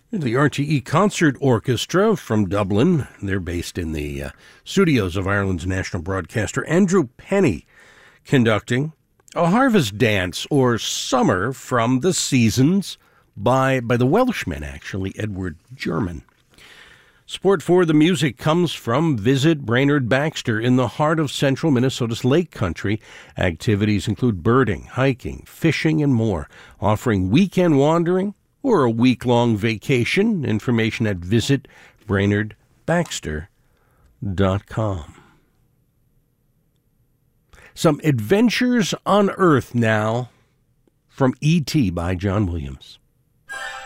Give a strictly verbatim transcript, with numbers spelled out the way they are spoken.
The R T E Concert Orchestra from Dublin. They're based in the uh, studios of Ireland's national broadcaster Andrew Penny, conducting a harvest dance, or summer from the seasons, by, by the Welshman, actually, Edward German. Support for the music comes from Visit Brainerd Baxter in the heart of central Minnesota's Lake Country. Activities include birding, hiking, fishing, and more, offering weekend wandering or a week-long vacation. Information at visit brainerd baxter dot com. Some Adventures on Earth now from E T by John Williams.